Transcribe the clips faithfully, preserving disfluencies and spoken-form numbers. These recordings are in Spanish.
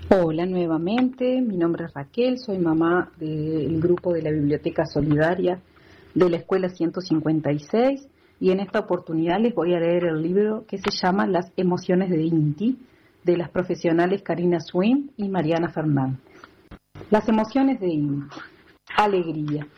Hola nuevamente, mi nombre es Raquel, soy mamá del grupo de la Biblioteca Solidaria de la Escuela ciento cincuenta y seis y en esta oportunidad les voy a leer el libro que se llama Las emociones de Inti, de las profesionales Karina Swim y Mariana Fernández. Las emociones de Inti. Alegría.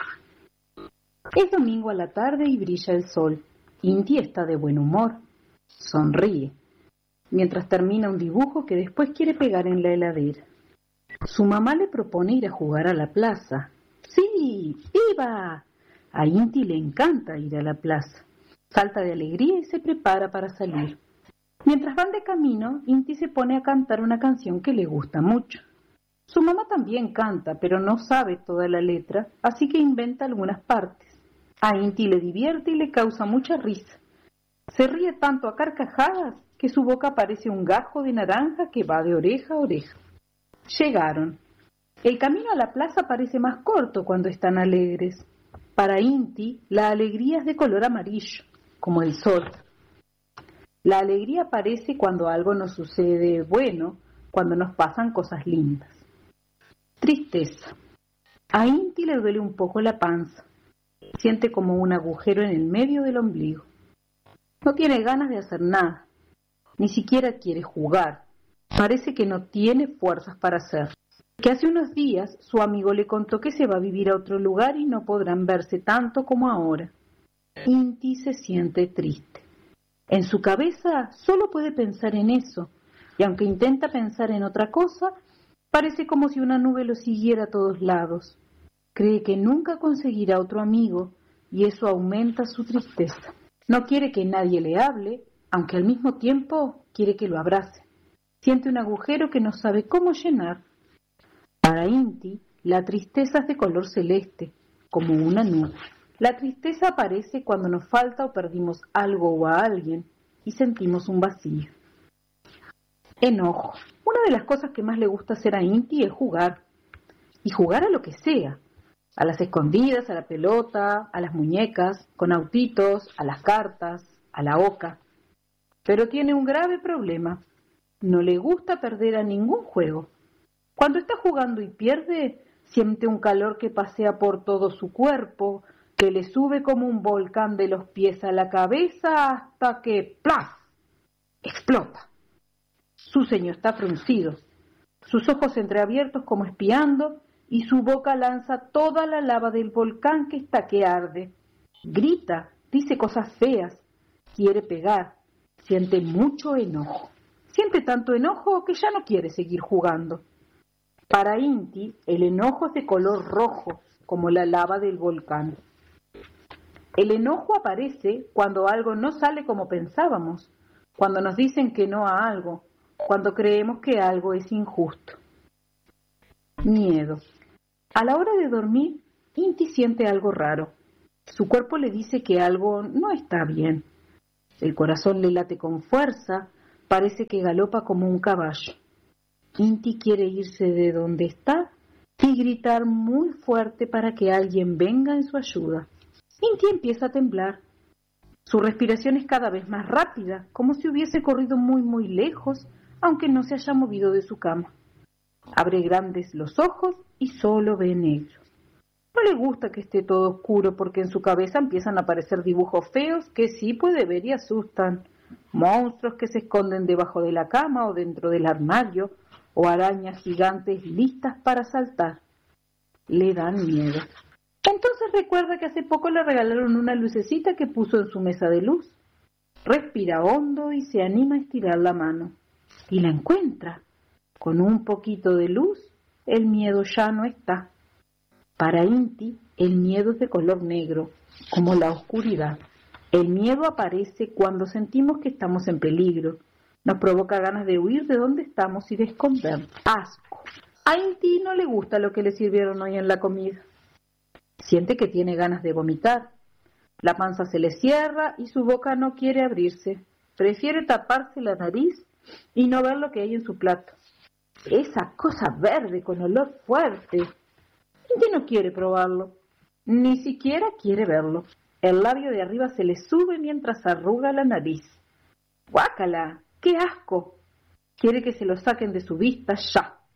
Es domingo a la tarde y brilla el sol. Inti está de buen humor. Sonríe mientras termina un dibujo que después quiere pegar en la heladera. Su mamá le propone ir a jugar a la plaza. ¡Sí! ¡Iba! A Inti le encanta ir a la plaza. Salta de alegría y se prepara para salir. Mientras van de camino, Inti se pone a cantar una canción que le gusta mucho. Su mamá también canta, pero no sabe toda la letra, así que inventa algunas partes. A Inti le divierte y le causa mucha risa. Se ríe tanto a carcajadas que su boca parece un gajo de naranja que va de oreja a oreja. Llegaron. El camino a la plaza parece más corto cuando están alegres. Para Inti, la alegría es de color amarillo, como el sol. La alegría aparece cuando algo nos sucede bueno, cuando nos pasan cosas lindas. Tristeza. A Inti le duele un poco la panza. Siente como un agujero en el medio del ombligo. No tiene ganas de hacer nada. Ni siquiera quiere jugar. Parece que no tiene fuerzas para hacer. Que hace unos días su amigo le contó que se va a vivir a otro lugar y no podrán verse tanto como ahora. Inti se siente triste. En su cabeza solo puede pensar en eso, y aunque intenta pensar en otra cosa, parece como si una nube lo siguiera a todos lados. Cree que nunca conseguirá otro amigo, y eso aumenta su tristeza. No quiere que nadie le hable, aunque al mismo tiempo quiere que lo abrace. Siente un agujero que no sabe cómo llenar. Para Inti, la tristeza es de color celeste, como una nube. La tristeza aparece cuando nos falta o perdimos algo o a alguien y sentimos un vacío. Enojo. Una de las cosas que más le gusta hacer a Inti es jugar. Y jugar a lo que sea. A las escondidas, a la pelota, a las muñecas, con autitos, a las cartas, a la oca. Pero tiene un grave problema. No le gusta perder a ningún juego. Cuando está jugando y pierde, siente un calor que pasea por todo su cuerpo, que le sube como un volcán de los pies a la cabeza hasta que ¡plaf! Explota. Su ceño está fruncido, sus ojos entreabiertos como espiando, y su boca lanza toda la lava del volcán que está que arde. Grita, dice cosas feas, quiere pegar, siente mucho enojo. Siente tanto enojo que ya no quiere seguir jugando. Para Inti, el enojo es de color rojo, como la lava del volcán. El enojo aparece cuando algo no sale como pensábamos, cuando nos dicen que no a algo, cuando creemos que algo es injusto. Miedo. A la hora de dormir, Inti siente algo raro. Su cuerpo le dice que algo no está bien. El corazón le late con fuerza, parece que galopa como un caballo. Inti quiere irse de donde está y gritar muy fuerte para que alguien venga en su ayuda. Inti empieza a temblar. Su respiración es cada vez más rápida, como si hubiese corrido muy muy lejos, aunque no se haya movido de su cama. Abre grandes los ojos y solo ve negro. No le gusta que esté todo oscuro porque en su cabeza empiezan a aparecer dibujos feos que sí puede ver y asustan. Monstruos que se esconden debajo de la cama o dentro del armario, o arañas gigantes listas para saltar. Le dan miedo. Entonces recuerda que hace poco le regalaron una lucecita que puso en su mesa de luz. Respira hondo y se anima a estirar la mano. Y la encuentra. Con un poquito de luz, el miedo ya no está. Para Inti, el miedo es de color negro, como la oscuridad. El miedo aparece cuando sentimos que estamos en peligro. Nos provoca ganas de huir de donde estamos y de escondernos. Asco. A Inti no le gusta lo que le sirvieron hoy en la comida. Siente que tiene ganas de vomitar. La panza se le cierra y su boca no quiere abrirse. Prefiere taparse la nariz y no ver lo que hay en su plato. Esa cosa verde con olor fuerte. Inti no quiere probarlo. Ni siquiera quiere verlo. El labio de arriba se le sube mientras arruga la nariz. ¡Guácala! ¡Qué asco! Quiere que se lo saquen de su vista ya.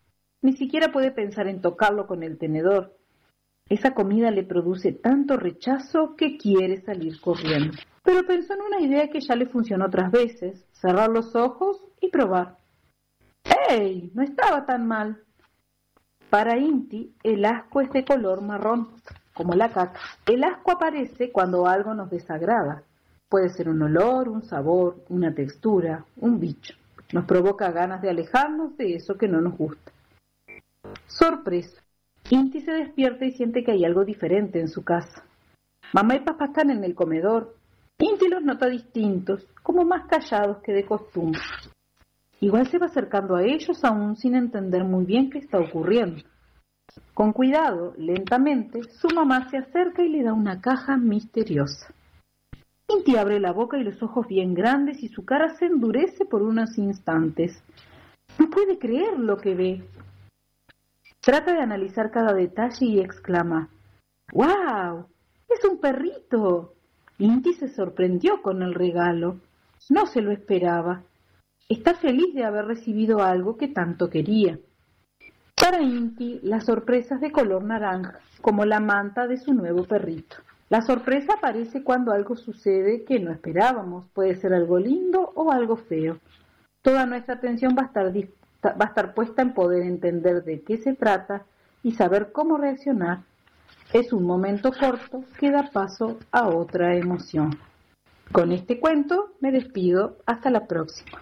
Ni siquiera puede pensar en tocarlo con el tenedor. Esa comida le produce tanto rechazo que quiere salir corriendo. Pero pensó en una idea que ya le funcionó otras veces: cerrar los ojos y probar. ¡Ey! No estaba tan mal. Para Inti, el asco es de color marrón, como la caca. El asco aparece cuando algo nos desagrada. Puede ser un olor, un sabor, una textura, un bicho. Nos provoca ganas de alejarnos de eso que no nos gusta. Sorpresa. Inti se despierta y siente que hay algo diferente en su casa. Mamá y papá están en el comedor. Inti los nota distintos, como más callados que de costumbre. Igual se va acercando a ellos aún sin entender muy bien qué está ocurriendo. Con cuidado, lentamente, su mamá se acerca y le da una caja misteriosa. Inti abre la boca y los ojos bien grandes y su cara se endurece por unos instantes. No puede creer lo que ve. Trata de analizar cada detalle y exclama: ¡Guau! ¡Es un perrito! Inti se sorprendió con el regalo. No se lo esperaba. Está feliz de haber recibido algo que tanto quería. Para Inti, la sorpresa es de color naranja, como la manta de su nuevo perrito. La sorpresa aparece cuando algo sucede que no esperábamos. Puede ser algo lindo o algo feo. Toda nuestra atención va a estar, va a estar puesta en poder entender de qué se trata y saber cómo reaccionar. Es un momento corto que da paso a otra emoción. Con este cuento me despido. Hasta la próxima.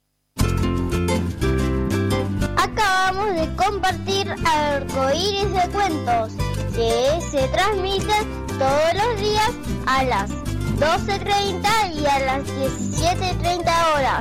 Acabamos de compartir Arcoíris de Cuentos, que se transmite todos los días a las doce treinta y a las diecisiete treinta horas.